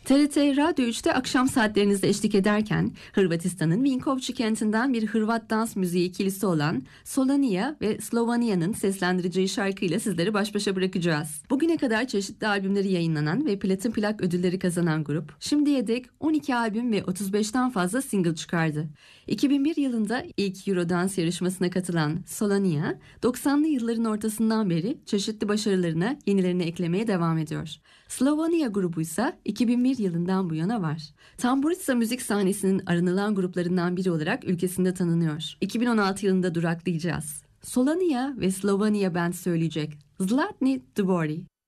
TRT Radyo 3'te akşam saatlerinizde eşlik ederken Hırvatistan'ın Vinkovci kentinden bir Hırvat dans müziği ikilisi olan Solania ve Slovania'nın seslendireceği şarkıyla sizleri baş başa bırakacağız. Bugüne kadar çeşitli albümleri yayınlanan ve platin plak ödülleri kazanan grup, şimdiye dek 12 albüm ve 35'ten fazla single çıkardı. 2001 yılında ilk Eurodance yarışmasına katılan Solania, 90'lı yılların ortasından beri çeşitli başarılarına yenilerini eklemeye devam ediyor. Slovania grubu ise 2001 yılından bu yana var. Tamburica müzik sahnesinin aranılan gruplarından biri olarak ülkesinde tanınıyor. 2016 yılında duraklayacağız. Solania ve Slovania Band söyleyecek Zlatni Dvori.